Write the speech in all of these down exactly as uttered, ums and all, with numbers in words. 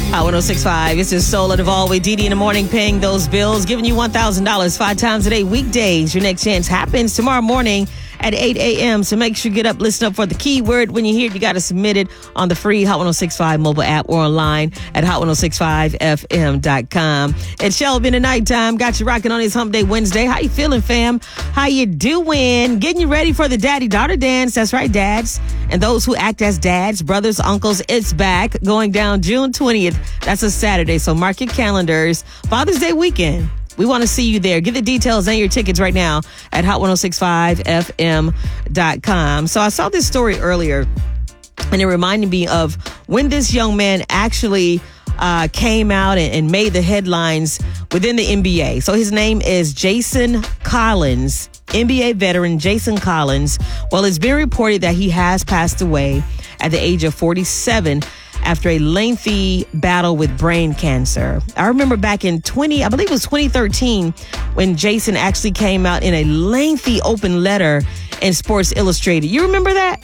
Hot one oh six point five. This is Soul of Duvall with Dee Dee in the morning, paying those bills, giving you one thousand dollars five times a day, weekdays. Your next chance happens tomorrow morning at eight a.m. So make sure you get up, listen up for the keyword. When you hear it, you got to submit it on the free Hot one oh six point five mobile app or online at hot ten sixty-five f m dot com. It's Shelby in the nighttime. Got you rocking on this Hump Day Wednesday. How you feeling, fam? How you doing? Getting you ready for the daddy-daughter dance. That's right, dads. And those who act as dads, brothers, uncles, it's back. Going down June twentieth. That's a Saturday, so mark your calendars. Father's Day weekend. We want to see you there. Get the details and your tickets right now at hot ten sixty-five f m dot com. So I saw this story earlier, and it reminded me of when this young man actually uh, came out and, and made the headlines within the N B A. So his name is Jason Collins, N B A veteran Jason Collins. Well, it's been reported that he has passed away at the age of forty-seven after a lengthy battle with brain cancer. I remember back in twenty, I believe it was twenty thirteen, when Jason actually came out in a lengthy open letter in Sports Illustrated. You remember that?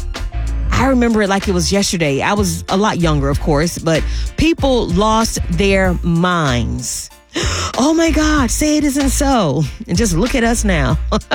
I remember it like it was yesterday. I was a lot younger, of course, but people lost their minds. Oh my God, say it isn't so. And just look at us now.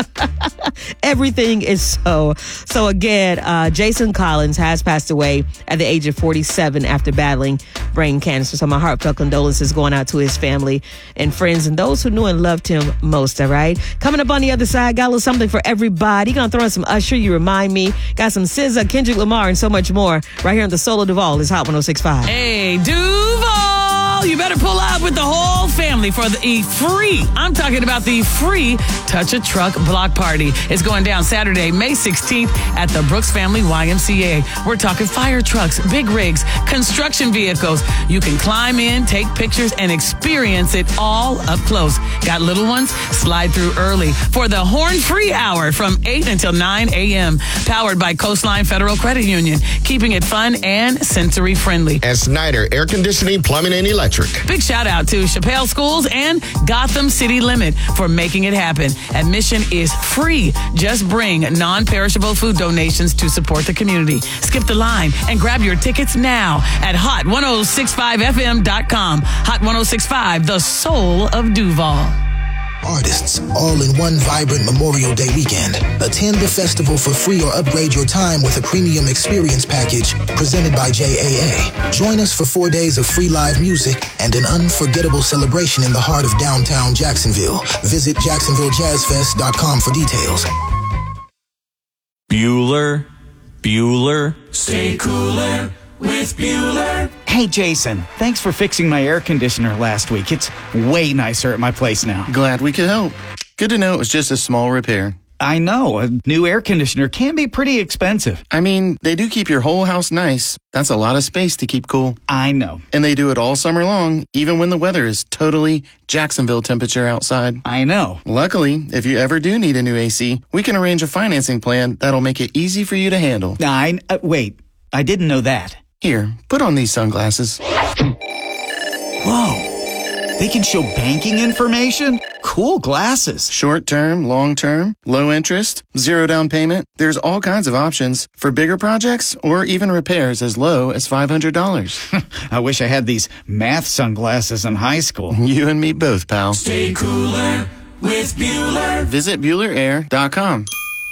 Everything is so. So again, uh, Jason Collins has passed away at the age of forty-seven after battling brain cancer. So my heartfelt condolences going out to his family and friends and those who knew and loved him most, all right? Coming up on the other side, got a little something for everybody. Gonna throw in some Usher, You Remind Me. Got some S Z A, Kendrick Lamar, and so much more right here on the Soul of Duvall. It's Hot ten sixty-five. Hey, Duval! You better pull up with the whole family for the free, I'm talking about the free Touch a Truck Block Party. It's going down Saturday, May sixteenth at the Brooks Family Y M C A. We're talking fire trucks, big rigs, construction vehicles. You can climb in, take pictures, and experience it all up close. Got little ones? Slide through early for the Horn Free Hour from eight until nine a.m. Powered by Coastline Federal Credit Union, keeping it fun and sensory friendly. And Snyder Air Conditioning, Plumbing, and Electric. Big shout out to Chappelle Schools and Gotham City Limit for making it happen. Admission is free. Just bring non-perishable food donations to support the community. Skip the line and grab your tickets now at hot ten sixty-five f m dot com. Hot ten sixty-five, the soul of Duval. Artists, all in one vibrant Memorial Day weekend. Attend the festival for free or upgrade your time with a premium experience package presented by J A A. Join us for four days of free live music and an unforgettable celebration in the heart of downtown Jacksonville. Visit jacksonville jazz fest dot com for details. Bueller, Bueller. Stay cooler with Bueller. Hey, Jason, thanks for fixing my air conditioner last week. It's way nicer at my place now. Glad we could help. Good to know it was just a small repair. I know. A new air conditioner can be pretty expensive. I mean, they do keep your whole house nice. That's a lot of space to keep cool. I know. And they do it all summer long, even when the weather is totally Jacksonville temperature outside. I know. Luckily, if you ever do need a new A C, we can arrange a financing plan that'll make it easy for you to handle. I, uh, wait, I didn't know that. Here, put on these sunglasses. Whoa. They can show banking information? Cool glasses. Short term, long term, low interest, zero down payment. There's all kinds of options for bigger projects or even repairs as low as five hundred dollars. I wish I had these math sunglasses in high school. You and me both, pal. Stay cooler with Bueller. Visit Bueller Air dot com.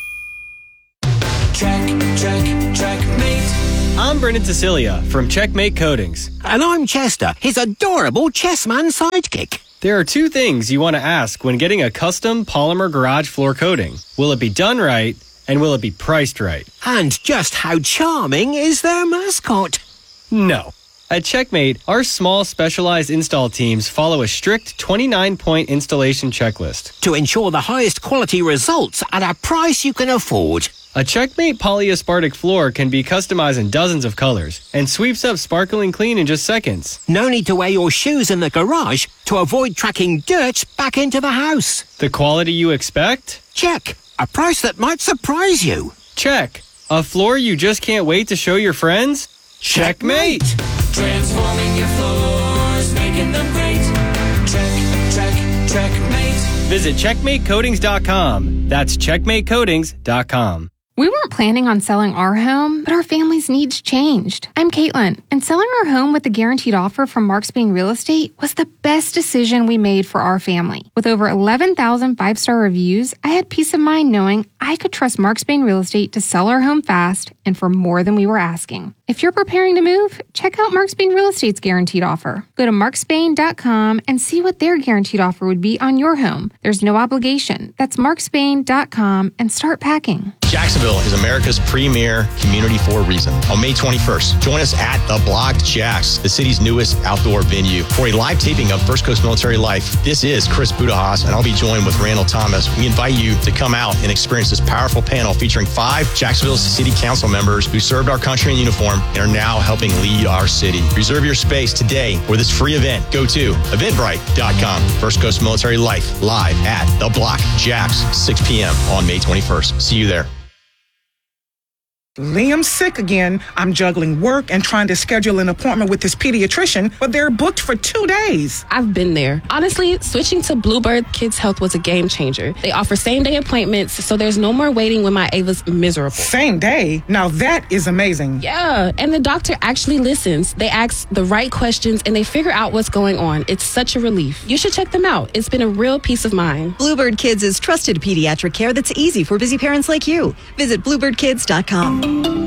Check, check, checkmate. I'm Brendan Cecilia from Checkmate Coatings. And I'm Chester, his adorable chessman sidekick. There are two things you want to ask when getting a custom polymer garage floor coating. Will it be done right, and will it be priced right? And just how charming is their mascot? No. At Checkmate, our small specialized install teams follow a strict twenty-nine point installation checklist to ensure the highest quality results at a price you can afford. A Checkmate polyaspartic floor can be customized in dozens of colors and sweeps up sparkling clean in just seconds. No need to wear your shoes in the garage to avoid tracking dirt back into the house. The quality you expect? Check. A price that might surprise you. Check. A floor you just can't wait to show your friends? Checkmate! Transforming your floors, making them great. Check, check, checkmate. Visit checkmate coatings dot com. That's checkmate coatings dot com. We weren't planning on selling our home, but our family's needs changed. I'm Caitlin, and selling our home with a guaranteed offer from Marks Bain Real Estate was the best decision we made for our family. With over eleven thousand five-star reviews, I had peace of mind knowing I could trust Marks Bain Real Estate to sell our home fast and for more than we were asking. If you're preparing to move, check out Marks Bain Real Estate's guaranteed offer. Go to marks bain dot com and see what their guaranteed offer would be on your home. There's no obligation. That's marks bain dot com and start packing. Jacksonville is America's premier community for a reason. On May twenty-first, join us at The Block Jacks, the city's newest outdoor venue, for a live taping of First Coast Military Life. This is Chris Budahas, and I'll be joined with Randall Thomas. We invite you to come out and experience this powerful panel featuring five Jacksonville City Council members who served our country in uniform and are now helping lead our city. Reserve your space today for this free event. Go to eventbrite dot com. First Coast Military Life, live at The Block Jacks, six p.m. on May twenty-first. See you there. Liam's sick again. I'm juggling work and trying to schedule an appointment with his pediatrician, but they're booked for two days. I've been there. Honestly, switching to Bluebird Kids Health was a game changer. They offer same-day appointments, so there's no more waiting when my Ava's miserable. Same day? Now that is amazing. Yeah, and the doctor actually listens. They ask the right questions, and they figure out what's going on. It's such a relief. You should check them out. It's been a real peace of mind. Bluebird Kids is trusted pediatric care that's easy for busy parents like you. Visit bluebird kids dot com.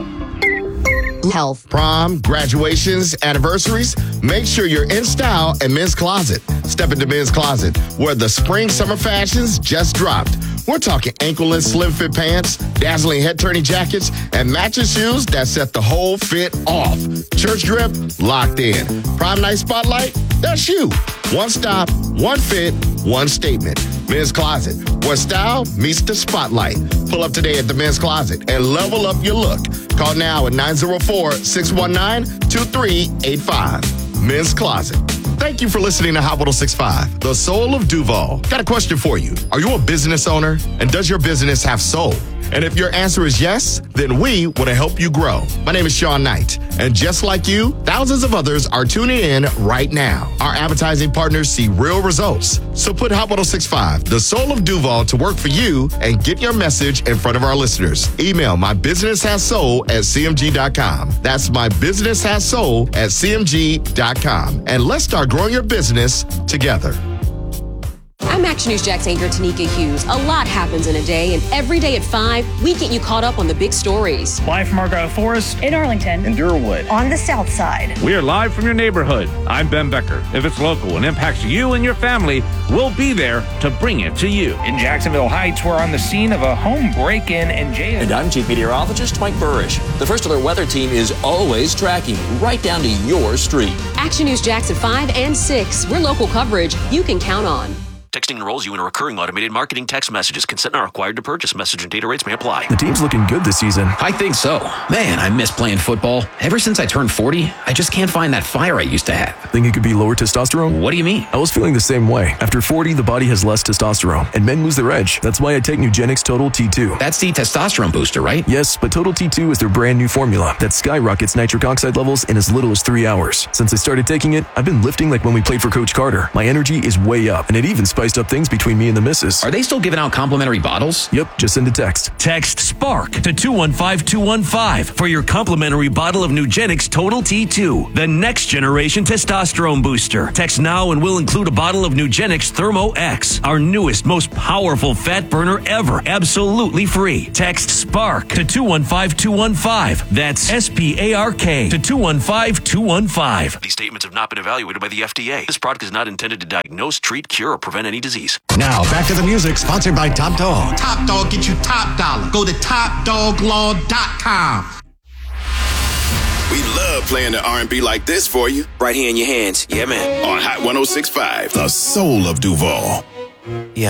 Health. Prom, graduations, anniversaries. Make sure you're in style at Men's Closet. Step into Men's Closet, where the spring summer fashions just dropped. We're talking ankle and slim fit pants, dazzling head turning jackets, and matching shoes that set the whole fit off. Church grip, locked in. Prom night spotlight, that's you. One stop, one fit, one statement. Men's Closet, where style meets the spotlight. Pull up today at the Men's Closet and level up your look. Call now at nine oh four, six one nine, two three eight five. Men's Closet. Thank you for listening to Hot one oh six point five, the soul of Duval. Got a question for you. Are you a business owner? And does your business have soul? And if your answer is yes, then we want to help you grow. My name is Sean Knight, and just like you, thousands of others are tuning in right now. Our advertising partners see real results. So put Hot one oh six point five, the soul of Duval, to work for you and get your message in front of our listeners. Email mybusinesshassoul at c m g dot com. That's mybusinesshassoul at c m g dot com. And let's start growing your business together. I'm Action News Jack's anchor, Tanika Hughes. A lot happens in a day, and every day at five, we get you caught up on the big stories. Live from Argyle Forest, in Arlington, in Durwood, on the south side. We are live from your neighborhood. I'm Ben Becker. If it's local and impacts you and your family, we'll be there to bring it to you. In Jacksonville Heights, we're on the scene of a home break-in and jail. And I'm Chief Meteorologist Mike Burrish. The First Alert Weather Team is always tracking right down to your street. Action News Jax at five and six. We're local coverage you can count on. Texting enrolls you in a recurring automated marketing text messages. Consent not required to purchase. Message and data rates may apply. The team's looking good this season. I think so. Man, I miss playing football. Ever since I turned forty, I just can't find that fire I used to have. Think it could be lower testosterone? What do you mean? I was feeling the same way. After forty, the body has less testosterone, and men lose their edge. That's why I take Nugenix Total T two. That's the testosterone booster, right? Yes, but Total T two is their brand new formula that skyrockets nitric oxide levels in as little as three hours. Since I started taking it, I've been lifting like when we played for Coach Carter. My energy is way up, and it even spiced up things between me and the missus. Are they still giving out complimentary bottles? Yep, just send a text. Text SPARK to two one five two one five for your complimentary bottle of Nugenix Total T two, the next generation testosterone booster. Text now and we'll include a bottle of Nugenix Thermo X, our newest, most powerful fat burner ever, absolutely free. Text SPARK to two one five two one five. That's S P A R K to two one five two one five. These statements have not been evaluated by the F D A. This product is not intended to diagnose, treat, cure, or prevent any disease. Now, back to the music, sponsored by Top Dog. Top Dog get you top dollar. Go to top dog law dot com. We love playing the R and B like this for you. Right here in your hands. Yeah, man. On Hot one oh six point five, the soul of Duval. Yeah.